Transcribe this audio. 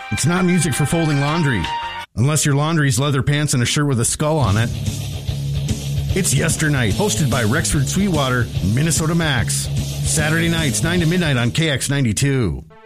It's not music for folding laundry, unless your laundry's leather pants and a shirt with a skull on it. It's Yesternight, hosted by Rexford Sweetwater, Minnesota Max. Saturday nights, 9 to midnight on KX92.